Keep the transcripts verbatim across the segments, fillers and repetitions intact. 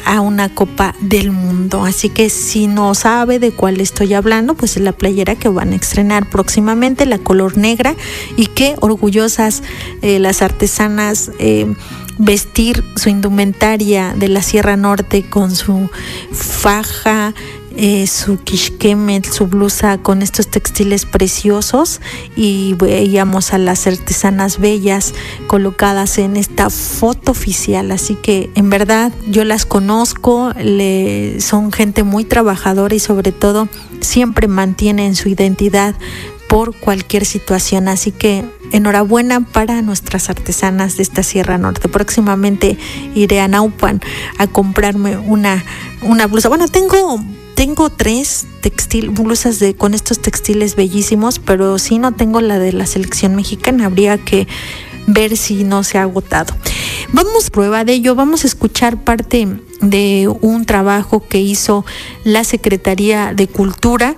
a una Copa del Mundo. Así que si no sabe de cuál estoy hablando, pues es la playera que van a estrenar próximamente, la color negra, y qué orgullosas eh, las artesanas eh, vestir su indumentaria de la Sierra Norte con su faja, Eh, su kishkemet, su blusa con estos textiles preciosos, y veíamos a las artesanas bellas colocadas en esta foto oficial. Así que en verdad yo las conozco, le, son gente muy trabajadora y sobre todo siempre mantienen su identidad por cualquier situación. Así que enhorabuena para nuestras artesanas de esta Sierra Norte. Próximamente iré a Naupan a comprarme una, una blusa. Bueno, tengo Tengo tres textil, blusas de, con estos textiles bellísimos, pero sí no tengo la de la selección mexicana. Habría que ver si no se ha agotado. Vamos a prueba de ello. Vamos a escuchar parte de un trabajo que hizo la Secretaría de Cultura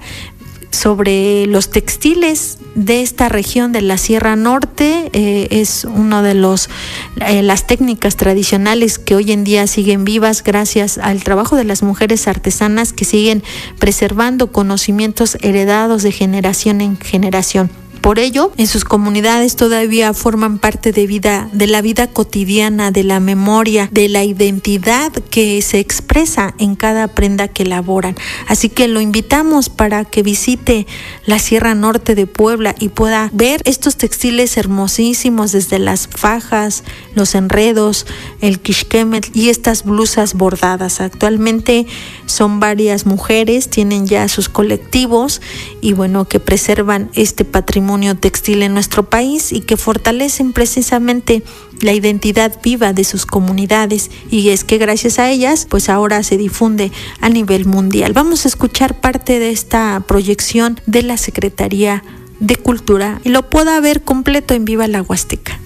sobre los textiles de esta región de la Sierra Norte. Eh, es uno de los eh, las técnicas tradicionales que hoy en día siguen vivas gracias al trabajo de las mujeres artesanas que siguen preservando conocimientos heredados de generación en generación. Por ello, en sus comunidades todavía forman parte de vida, de la vida cotidiana, de la memoria, de la identidad que se expresa en cada prenda que elaboran. Así que lo invitamos para que visite la Sierra Norte de Puebla y pueda ver estos textiles hermosísimos, desde las fajas, los enredos, el kishkemet y estas blusas bordadas. Actualmente son varias mujeres, tienen ya sus colectivos y bueno, que preservan este patrimonio textil en nuestro país y que fortalecen precisamente la identidad viva de sus comunidades, y es que gracias a ellas pues ahora se difunde a nivel mundial. Vamos a escuchar parte de esta proyección de la Secretaría de Cultura y lo pueda ver completo en Viva la Huasteca.